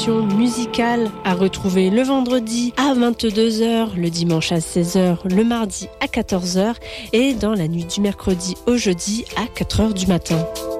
musicale à retrouver le vendredi à 22h, le dimanche à 16h, le mardi à 14h et dans la nuit du mercredi au jeudi à 4h du matin.